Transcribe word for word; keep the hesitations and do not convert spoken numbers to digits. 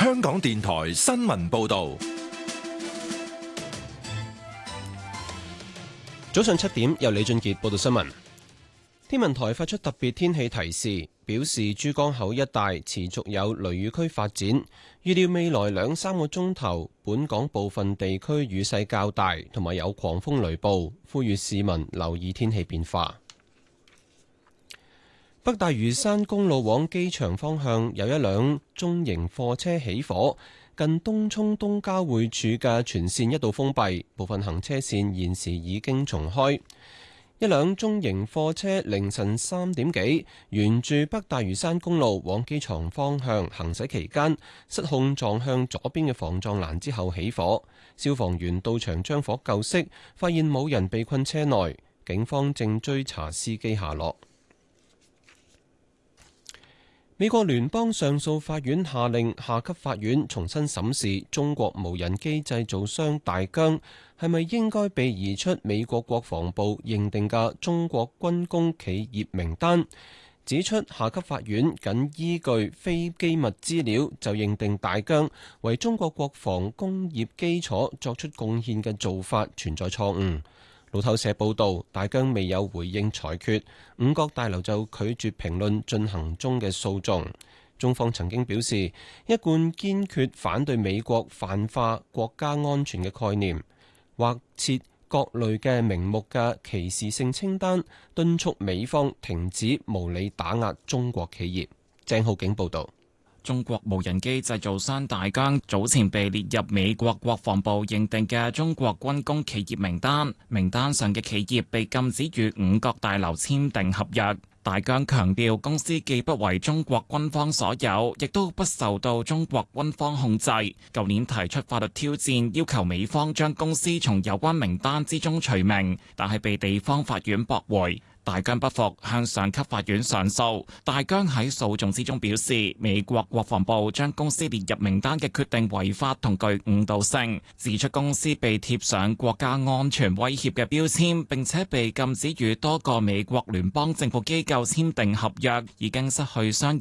香港電台新聞報道。 早上七點，由李俊傑報道新聞。天文台發出特別天氣提示，表示珠江口一帶持續有雷雨區發展，預料未來兩三個鐘頭，本港部分地區雨勢較大，同埋有狂風雷暴，呼籲市民留意天氣變化。北大嶼山公路往機場方向有一輛中型貨車起火，近東涌東交匯處嘅全線一度封閉，部分行車線現時已經重開。一輛中型貨車凌晨三點幾，沿住北大嶼山公路往機場方向行駛期間，失控撞向左邊嘅防撞欄之後起火。消防員到場將火救熄，發現冇人被困車內，警方正追查司機下落。美國聯邦上訴法院下令下級法院重新審視中國無人機製造商大疆係咪應該被移出美國國防部認定嘅中國軍工企業名單，指出下級法院僅依據非機密資料就認定大疆為中國國防工業基礎作出貢獻嘅做法存在錯誤。路透社報道，大疆未有回應裁決，五角大樓就拒絕評論進行中嘅訴訟。中方曾經表示，一貫堅決反對美國泛化國家安全嘅概念，或設各類嘅名目嘅歧視性清單，敦促美方停止無理打壓中國企業。鄭浩景報道。 中國無人機製造商大疆早前被列入美國國防部認定嘅中國軍工企業名單，名單上嘅企業被禁止與五角大樓簽訂合約。大疆強調，公司既不為中國軍方所有，亦都不受到中國軍方控制。舊年提出法律挑戰，要求美方將公司從有關名單之中除名，但係被地方法院駁回。大疆不服，向上級法院上訴。大疆喺訴訟之中表示，美國國防部將公司列入名單嘅決定違法同具誤導性，指出公司被貼上國家安全威脅嘅標籤，並且被禁止與多個美國聯邦政府機構簽訂合約，已經失去商業